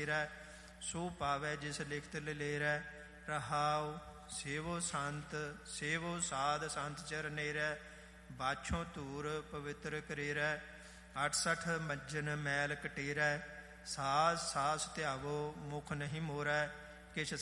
ਸੇਰੈ, ਸੋ ਪਾਵੈ ਜਿਸ ਲਿਖਤ ਲਲੇਰੈ। ਰਹਾਉ ਸੇਵੋ ਸੰਤ ਸੇਵੋ ਸਾਧ ਸੰਤ ਚਰਨੇਰੈ, ਬਾਛੋਂ ਧੂਰ ਪਵਿੱਤਰ ਕਰੇਰੈ। 68 ਮੱਜਨ ਮੈਲ ਕਟੇਰੈ, ਸਾਸ ਸਾਸ ਧਿਆਵੋ ਮੁਖ ਨਹੀਂ ਮੋਰੈ। ਕਿਛ